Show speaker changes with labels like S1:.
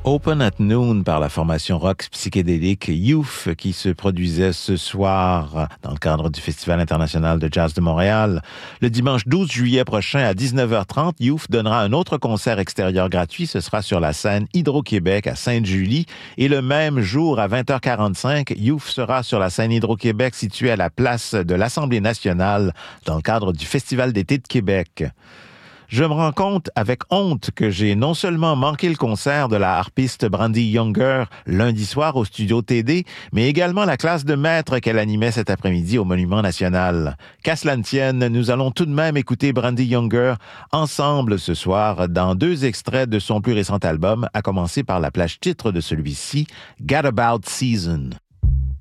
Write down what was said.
S1: Open at Noon par la formation rock psychédélique Youth qui se produisait ce soir dans le cadre du Festival international de jazz de Montréal. Le dimanche 12 juillet prochain à 19h30, Youth donnera un autre concert extérieur gratuit. Ce sera sur la scène Hydro-Québec à Sainte-Julie. Et le même jour à 20h45, Youth sera sur la scène Hydro-Québec située à la place de l'Assemblée nationale dans le cadre du Festival d'été de Québec. Je me rends compte avec honte que j'ai non seulement manqué le concert de la harpiste Brandy Younger lundi soir au studio TD, mais également la classe de maître qu'elle animait cet après-midi au Monument National. Qu'à cela ne tienne, nous allons tout de même écouter Brandy Younger ensemble ce soir dans 2 extraits de son plus récent album, à commencer par la plage titre de celui-ci, Gadabout Season.